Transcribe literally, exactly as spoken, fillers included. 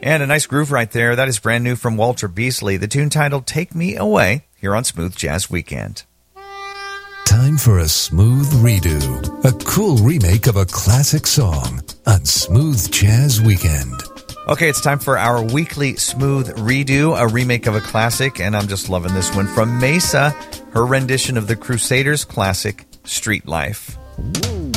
And a nice groove right there. That is brand new from Walter Beasley. The tune titled Take Me Away here on Smooth Jazz Weekend. Time for a smooth redo. A cool remake of a classic song on Smooth Jazz Weekend. Okay, it's time for our weekly smooth redo, a remake of a classic, and I'm just loving this one from Mesa, her rendition of the Crusaders classic, Street Life.